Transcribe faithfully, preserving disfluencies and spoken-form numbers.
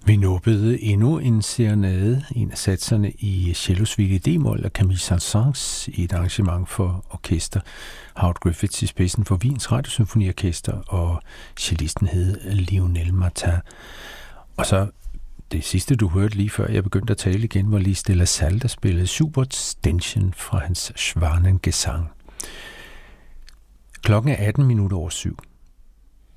Vi nåede endnu en serenade, en af satserne i cellosuite i D-mol af Camille Saint-Saëns i et arrangement for orkester. Howard Griffiths i spidsen for Wiens Radiosymfoniorkester, og cellisten hed Lionel Martin. Og så det sidste, du hørte lige før jeg begyndte at tale igen, var Lise de la Salle, der spillede Schuberts Ständchen fra hans Schwanengesang. Klokken er atten minutter over syv.